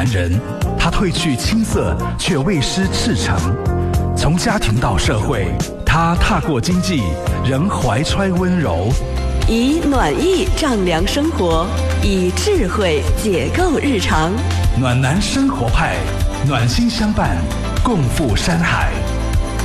男人，他褪去青涩，却未失赤诚。从家庭到社会，他踏过经济，仍怀揣温柔。 以暖意丈量生活，以智慧解构日常。 暖男生活派，暖心相伴，共赴山海。